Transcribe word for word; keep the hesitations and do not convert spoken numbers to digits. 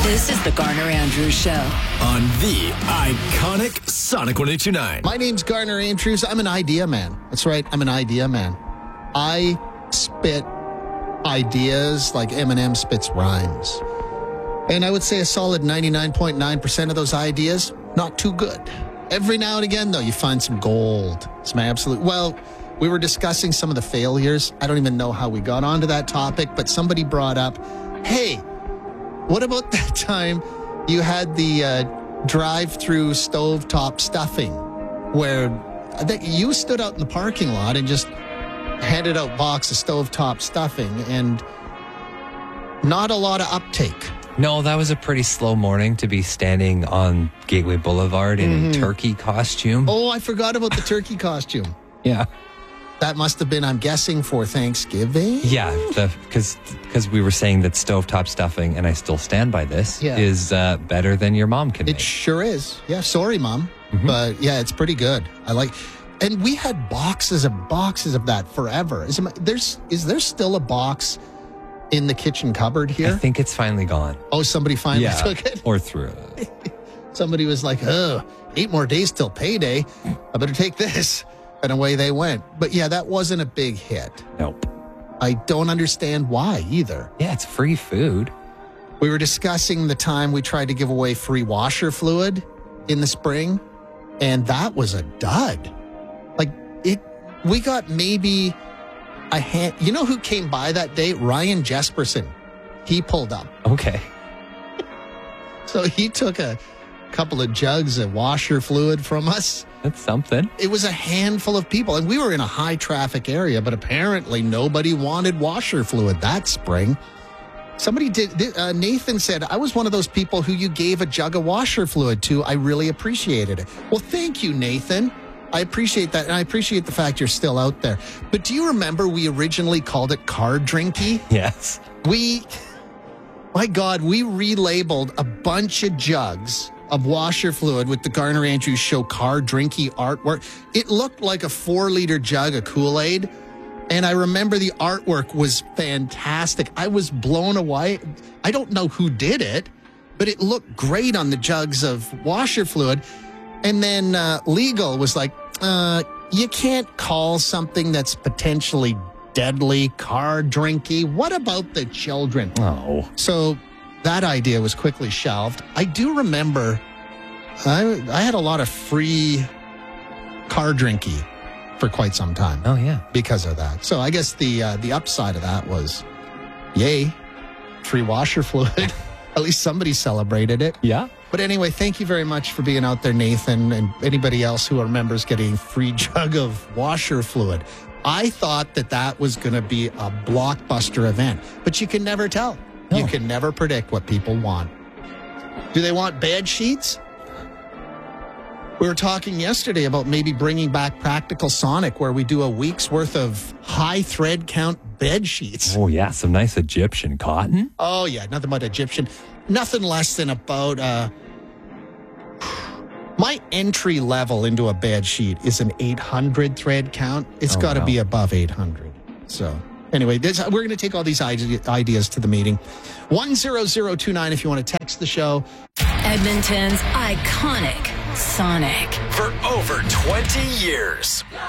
This is the Garner Andrews Show on the iconic Sonic one eighty-nine. My name's Garner Andrews. I'm an idea man. That's right. I'm an idea man. I spit ideas like Eminem spits rhymes. And I would say a solid ninety-nine point nine percent of those ideas, not too good. Every now and again, though, you find some gold. Some absolute... Well, we were discussing some of the failures. I don't even know how we got onto that topic, but somebody brought up, hey, what about that time you had the uh, drive-through stovetop stuffing where I think you stood out in the parking lot and just handed out box of stovetop stuffing and not a lot of uptake. No, that was a pretty slow morning to be standing on Gateway Boulevard in mm-hmm. a turkey costume. Oh, I forgot about the turkey costume. Yeah. That must have been, I'm guessing, for Thanksgiving? Yeah, because because we were saying that stovetop stuffing, and I still stand by this, yeah. is uh, better than your mom can It make. sure is. Yeah, sorry, Mom. Mm-hmm. But yeah, it's pretty good. I like... And we had boxes of boxes of that forever. Is, there's, is there still a box in the kitchen cupboard here? I think it's finally gone. Oh, somebody finally yeah, took it? Or threw it. Somebody was like, oh, eight more days till payday. I better take this. And away they went. But yeah, that wasn't a big hit. Nope. I don't understand why either. Yeah, it's free food. We were discussing the time we tried to give away free washer fluid in the spring, and that was a dud. Like, it, we got maybe a hand. You know who came by that day? Ryan Jesperson. He pulled up. Okay. So he took a couple of jugs of washer fluid from us. That's something. It was a handful of people, and we were in a high traffic area, but apparently nobody wanted washer fluid that spring. Somebody did, uh, Nathan said, I was one of those people who you gave a jug of washer fluid to. I really appreciated it. Well, thank you, Nathan. I appreciate that, and I appreciate the fact you're still out there. But do you remember we originally called it car drinky? Yes. We, my God, we relabeled a bunch of jugs of washer fluid with the Garner Andrews Show car drinky artwork. It looked like a four-liter jug of Kool-Aid, and I remember the artwork was fantastic. I was blown away. I don't know who did it, but it looked great on the jugs of washer fluid. And then uh, Legal was like, uh, you can't call something that's potentially deadly car drinky. What about the children? Oh. So that idea was quickly shelved. I do remember I, I had a lot of free car drinky for quite some time. Oh, yeah. Because of that. So I guess the uh, the upside of that was, yay, free washer fluid. At least somebody celebrated it. Yeah. But anyway, thank you very much for being out there, Nathan, and anybody else who remembers getting a free jug of washer fluid. I thought that that was going to be a blockbuster event, but you can never tell. No. You can never predict what people want. Do they want bed sheets? We were talking yesterday about maybe bringing back Practical Sonic, where we do a week's worth of high thread count bed sheets. Oh, yeah. Some nice Egyptian cotton. Oh, yeah. Nothing but Egyptian. Nothing less than about... Uh, my entry level into a bed sheet is an eight hundred thread count. It's oh, got to wow. be above eight hundred. So... Anyway, this, we're going to take all these ideas to the meeting. one zero zero two nine if you want to text the show. Edmonton's iconic Sonic. For over twenty years.